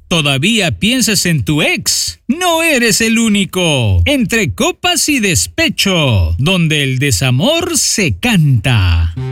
¿Todavía piensas en tu ex? No eres el único. Entre copas y despecho, donde el desamor se canta.